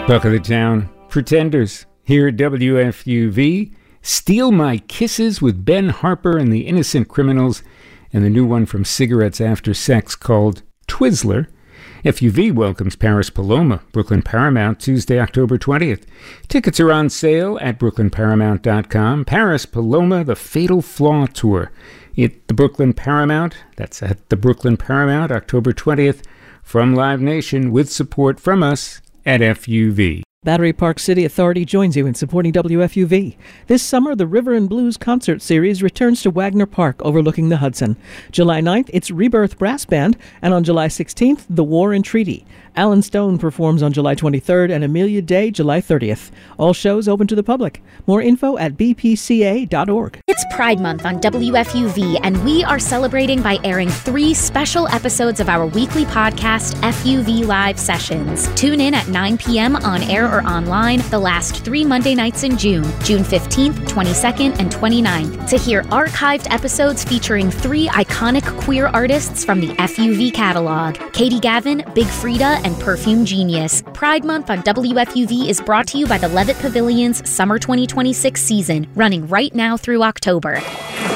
Talk of the Town, Pretenders, here at WFUV. Steal My Kisses with Ben Harper and the Innocent Criminals, and the new one from Cigarettes After Sex called Twizzler. FUV welcomes Paris Paloma, Brooklyn Paramount, Tuesday, October 20th. Tickets are on sale at brooklynparamount.com. Paris Paloma, The Fatal Flaw Tour. At the Brooklyn Paramount, that's at the Brooklyn Paramount, October 20th, from Live Nation, with support from us at FUV. Battery Park City Authority joins you in supporting WFUV. This summer, the River and Blues concert series returns to Wagner Park overlooking the Hudson. July 9th, it's Rebirth Brass Band, and on July 16th, The War and Treaty. Alan Stone performs on July 23rd and Amelia Day July 30th. All shows open to the public. More info at bpca.org. It's Pride Month on WFUV, and we are celebrating by airing 3 special episodes of our weekly podcast, FUV Live Sessions. Tune in at 9 p.m. on air or online the last 3 Monday nights in June 15th, 22nd, and 29th, to hear archived episodes featuring 3 iconic queer artists from the FUV catalog: Katie Gavin, Big Frida, and Perfume Genius. Pride Month on WFUV is brought to you by the Levitt Pavilion's Summer 2026 season, running right now through October.